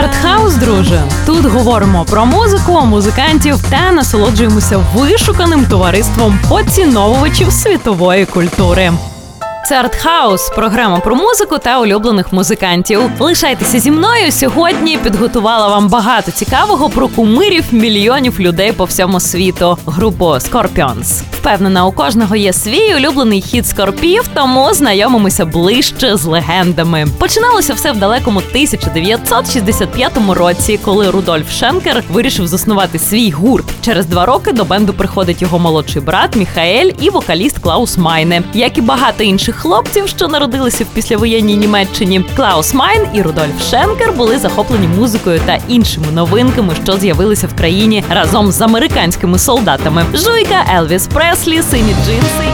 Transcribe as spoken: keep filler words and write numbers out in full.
Артхаус, друже. Тут говоримо про музику, музикантів та насолоджуємося вишуканим товариством поціновувачів світової культури. Це Артхаус – програма про музику та улюблених музикантів. Лишайтеся зі мною. Сьогодні підготувала вам багато цікавого про кумирів мільйонів людей по всьому світу. Групу Scorpions. Впевнена, у кожного є свій улюблений хіт Скорпів, тому знайомимося ближче з легендами. Починалося все в далекому тисяча дев'ятсот шістдесят п'ятому році, коли Рудольф Шенкер вирішив заснувати свій гурт. Через два роки до бенду приходить його молодший брат Міхаель і вокаліст Клаус Майне. Як і багато інших хлопців, що народилися в післявоєнній Німеччині, Клаус Майн і Рудольф Шенкер були захоплені музикою та іншими новинками, що з'явилися в країні разом з американськими солдатами. Жуйка, Елвіс Преслі, сині джинси